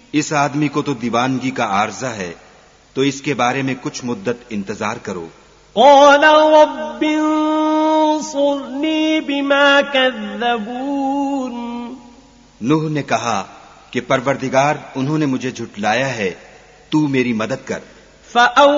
इस आदमी को तो दीवानगी का आर्जा है, तो इसके बारे में कुछ मुद्दत इंतजार करो। قال رب انصرني بما كذبون नूह ने कहा कि परवरदिगार, उन्होंने मुझे झुटलाया है, तू मेरी मदद कर।